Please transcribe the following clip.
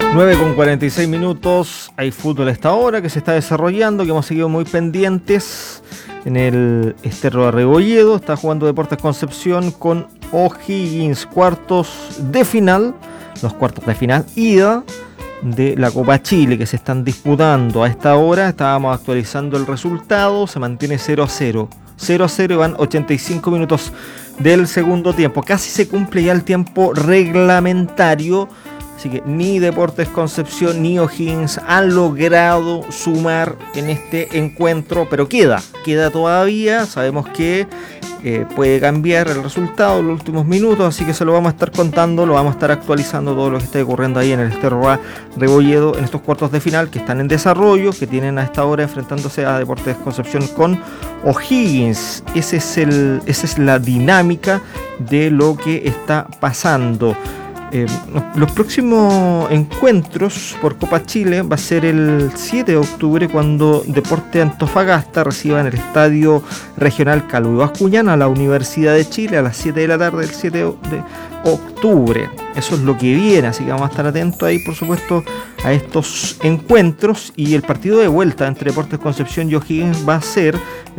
9:46. Hay fútbol a esta hora que se está desarrollando, que hemos seguido muy pendientes. En el Sterro de Rebolledo está jugando Deportes Concepción con O'Higgins, cuartos de final, los cuartos de final ida de la Copa Chile que se están disputando a esta hora. Estábamos actualizando el resultado, se mantiene 0-0. 0-0 y van 85 minutos del segundo tiempo. Casi se cumple ya el tiempo reglamentario. Así que ni Deportes Concepción ni O'Higgins han logrado sumar en este encuentro, pero queda todavía. Sabemos que puede cambiar el resultado en los últimos minutos, así que se lo vamos a estar contando, lo vamos a estar actualizando todo lo que esté ocurriendo ahí en el Sterro Rebolledo en estos cuartos de final que están en desarrollo, que tienen a esta hora enfrentándose a Deportes Concepción con O'Higgins. Esa es la dinámica de lo que está pasando. Los próximos encuentros por Copa Chile va a ser el 7 de octubre cuando Deportes Antofagasta reciba en el Estadio Regional Calvo Bascuñán a la Universidad de Chile a las 7 de la tarde el 7 de octubre. Eso es lo que viene, así que vamos a estar atentos ahí, por supuesto, a estos encuentros. Y el partido de vuelta entre Deportes Concepción y O'Higgins va a ser